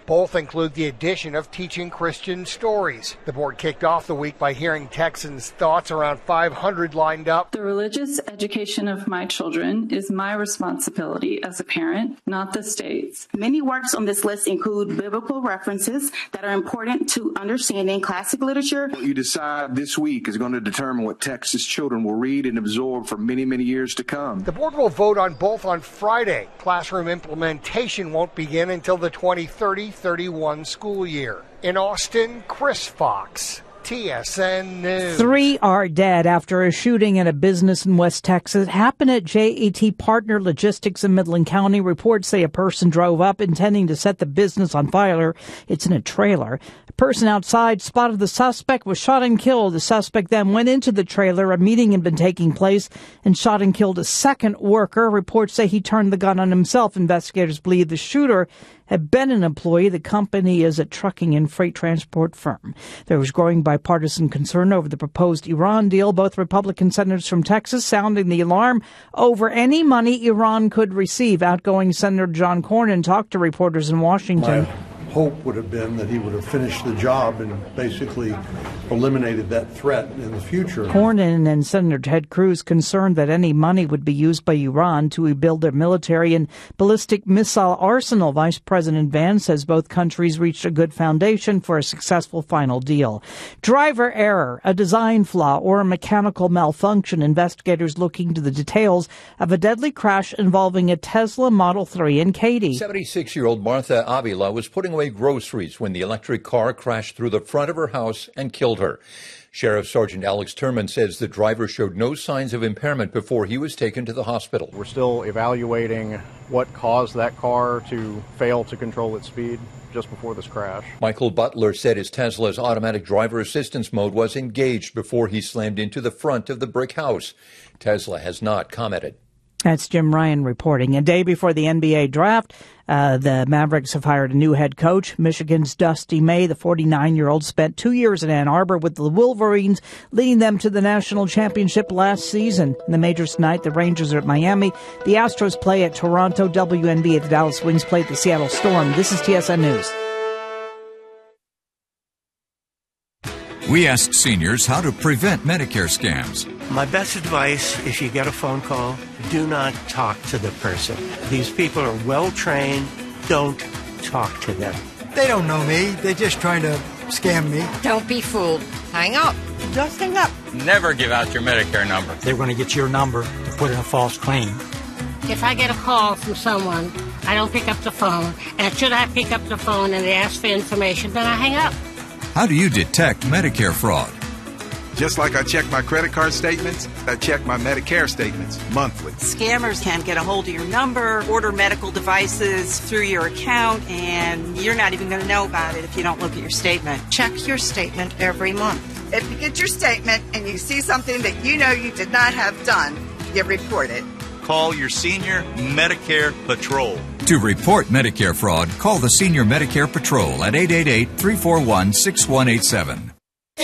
Both include the addition of teaching Christian stories. The board kicked off the week by hearing Texans' thoughts. Around 500 lined up. The religious education of my children is my responsibility as a parent, not the state's. Many works on this list include biblical references that are important to understanding classic literature. What you decide this week is going to determine what Texas children will read and absorb for many, many years to come. The board will vote on both on Friday. Classroom implementation won't begin until the 2030-31 school year. In Austin, Chris Fox, TSN News. 3 are dead after a shooting at a business in West Texas. It happened at JET Partner Logistics in Midland County. Reports say a person drove up intending to set the business on fire. It's in a trailer. A person outside spotted the suspect, was shot and killed. The suspect then went into the trailer. A meeting had been taking place and shot and killed a second worker. Reports say he turned the gun on himself. Investigators believe the shooter had been an employee. The company is a trucking and freight transport firm. There was growing bipartisan concern over the proposed Iran deal. Both Republican senators from Texas sounding the alarm over any money Iran could receive. Outgoing Senator John Cornyn talked to reporters in Washington. My hope would have been that he would have finished the job and basically eliminated that threat in the future. Cornyn and Senator Ted Cruz concerned that any money would be used by Iran to rebuild their military and ballistic missile arsenal. Vice President Vance says both countries reached a good foundation for a successful final deal. Driver error, a design flaw, or a mechanical malfunction. Investigators looking into the details of a deadly crash involving a Tesla Model 3 in Katy. 76-year-old Martha Avila was putting away groceries when the electric car crashed through the front of her house and killed her. Sheriff Sergeant Alex Turman says the driver showed no signs of impairment before he was taken to the hospital. We're still evaluating what caused that car to fail to control its speed just before this crash. Michael Butler said his Tesla's automatic driver assistance mode was engaged before he slammed into the front of the brick house. Tesla has not commented. That's Jim Ryan reporting. A day before the NBA draft, the Mavericks have hired a new head coach. Michigan's Dusty May, the 49-year-old, spent 2 years in Ann Arbor with the Wolverines, leading them to the national championship last season. In the majors tonight, the Rangers are at Miami. The Astros play at Toronto. WNBA, the Dallas Wings play at the Seattle Storm. This is TSN News. We asked seniors how to prevent Medicare scams. My best advice, if you get a phone call, do not talk to the person. These people are well trained. Don't talk to them. They don't know me. They're just trying to scam me. Don't be fooled. Hang up. Just hang up. Never give out your Medicare number. They're going to get your number to put in a false claim. If I get a call from someone, I don't pick up the phone. And should I pick up the phone and they ask for information, then I hang up. How do you detect Medicare fraud? Just like I check my credit card statements, I check my Medicare statements monthly. Scammers can get a hold of your number, order medical devices through your account, and you're not even going to know about it if you don't look at your statement. Check your statement every month. If you get your statement and you see something that you know you did not have done, you report it. Call your Senior Medicare Patrol. To report Medicare fraud, call the Senior Medicare Patrol at 888-341-6187.